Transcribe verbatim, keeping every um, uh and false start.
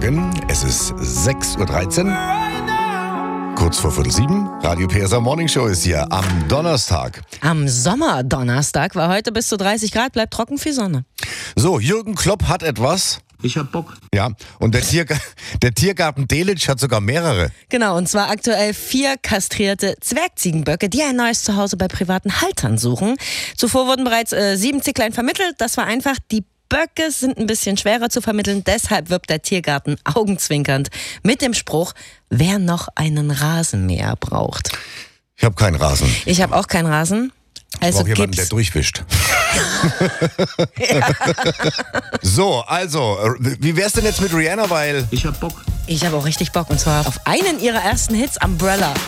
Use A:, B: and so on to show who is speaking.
A: Morgen. Es ist sechs Uhr dreizehn. Kurz vor Viertel sieben. Radio P S A Morning Show ist hier am Donnerstag.
B: Am Sommerdonnerstag war heute bis zu dreißig Grad, bleibt trocken, viel Sonne.
A: So, Jürgen Klopp hat etwas.
C: Ich hab Bock.
A: Ja, und der, Tier, der Tiergarten Delitzsch hat sogar mehrere.
B: Genau, und zwar aktuell vier kastrierte Zwergziegenböcke, die ein neues Zuhause bei privaten Haltern suchen. Zuvor wurden bereits äh, sieben Zicklein vermittelt. Das war einfach, die Böcke sind ein bisschen schwerer zu vermitteln. Deshalb wirbt der Tiergarten augenzwinkernd mit dem Spruch, wer noch einen Rasenmäher braucht.
A: Ich habe keinen Rasen.
B: Ich habe auch keinen Rasen. Also
A: ich brauche jemanden,
B: gibt's.
A: der durchwischt. So, also, wie wär's denn jetzt mit Rihanna, weil...
C: Ich hab Bock.
B: Ich habe auch richtig Bock, und zwar auf einen ihrer ersten Hits, Umbrella.